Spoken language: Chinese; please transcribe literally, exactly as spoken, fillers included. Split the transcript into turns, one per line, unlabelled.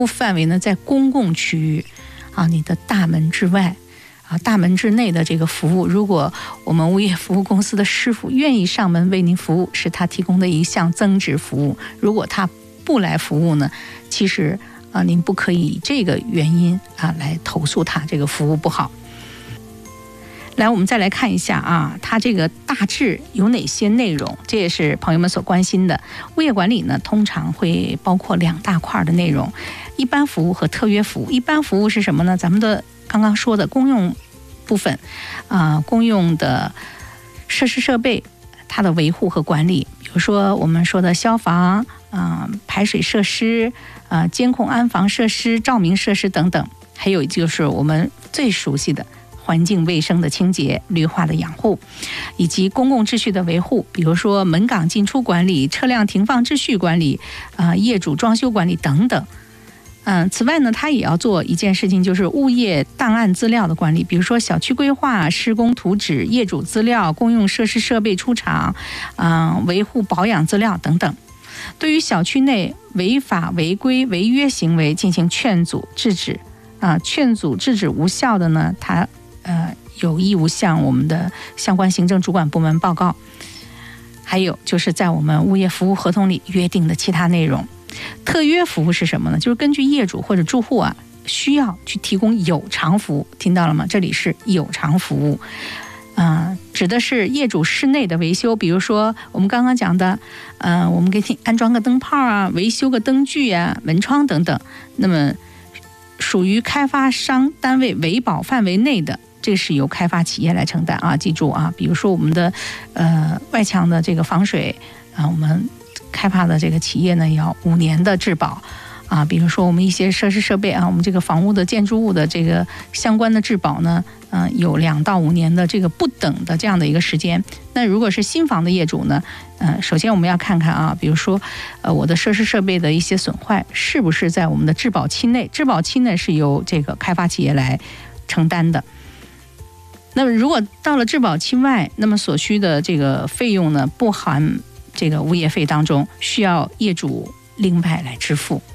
范围呢在公共区域啊，你的大门之外啊，大门之内的这个服务，如果我们物业服务公司的师傅愿意上门为您服务，是他提供的一项增值服务。如果他不来服务呢，其实啊，您不可以以这个原因啊来投诉他这个服务不好。来，我们再来看一下啊，它这个大致有哪些内容，这也是朋友们所关心的。物业管理呢，通常会包括两大块的内容：一般服务和特约服务。一般服务是什么呢？咱们的刚刚说的公用部分啊、呃，公用的设施设备，它的维护和管理，比如说我们说的消防啊、呃、排水设施啊、呃、监控安防设施、照明设施等等，还有就是我们最熟悉的环境卫生的清洁、绿化的养护，以及公共秩序的维护，比如说门岗进出管理、车辆停放秩序管理、啊、呃、业主装修管理等等。嗯，此外呢，它也要做一件事情，就是物业档案资料的管理，比如说小区规划、施工图纸、业主资料、公用设施设备出厂、嗯、呃、维护保养资料等等。对于小区内违法违规违约行为进行劝阻制止啊、呃，劝阻制止无效的呢，它呃有义务向我们的相关行政主管部门报告。还有就是在我们物业服务合同里约定的其他内容。特约服务是什么呢？就是根据业主或者住户啊需要去提供有偿服务，听到了吗？这里是有偿服务，呃，指的是业主室内的维修，比如说我们刚刚讲的，呃，我们给你安装个灯泡啊，维修个灯具啊、门窗等等，那么属于开发商单位维保范围内的，这是由开发企业来承担啊，记住啊，比如说我们的呃外墙的这个防水啊，我们开发的这个企业呢要五年的质保啊，比如说我们一些设施设备啊，我们这个房屋的建筑物的这个相关的质保呢，嗯、呃，有两到五年的这个不等的这样的一个时间。那如果是新房的业主呢，呃，首先我们要看看啊，比如说呃我的设施设备的一些损坏是不是在我们的质保期内，质保期呢是由这个开发企业来承担的。那么如果到了质保期外，那么所需的这个费用呢不含这个物业费当中，需要业主另外来支付。